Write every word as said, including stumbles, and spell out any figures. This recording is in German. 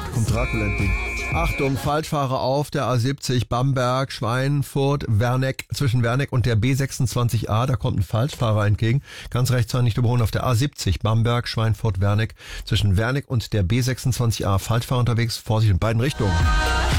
kommt Dracula entgegen. Achtung, Falschfahrer auf der A siebzig, Bamberg, Schweinfurt, Werneck, zwischen Werneck und der B sechsundzwanzig A, da kommt ein Falschfahrer entgegen. Ganz rechts nicht überholen auf der A siebzig, Bamberg, Schweinfurt, Werneck, zwischen Werneck und der B sechsundzwanzig A, Falschfahrer unterwegs, Vorsicht in beiden Richtungen.